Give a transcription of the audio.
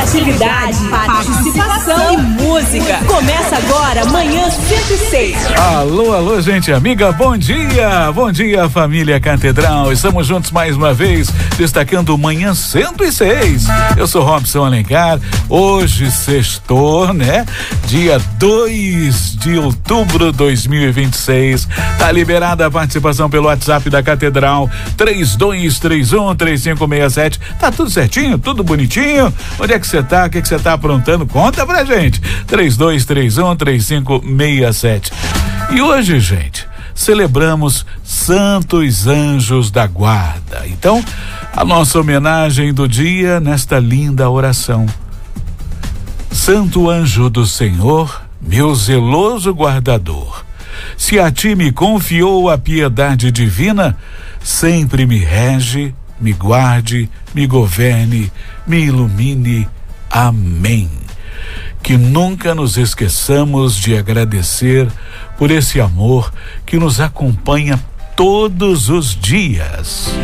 Interatividade, participação e música. Começa agora, Manhã 106. Alô, gente amiga, bom dia, família Catedral. Estamos juntos mais uma vez, destacando Manhã 106. Eu sou Robson Alencar, hoje sextou, né? Dia 2 de outubro de 2026. Tá liberada a participação pelo WhatsApp da Catedral, 3231-3567. Tá tudo certinho, tudo bonitinho? Onde é que você tá? O que você tá aprontando? Conta pra gente. 3231-3567. E hoje, gente, celebramos Santos Anjos da Guarda. Então, a nossa homenagem do dia nesta linda oração. Santo anjo do Senhor, meu zeloso guardador, se a ti me confiou a piedade divina, sempre me rege, me guarde, me governe, me ilumine. Amém. Que nunca nos esqueçamos de agradecer por esse amor que nos acompanha todos os dias.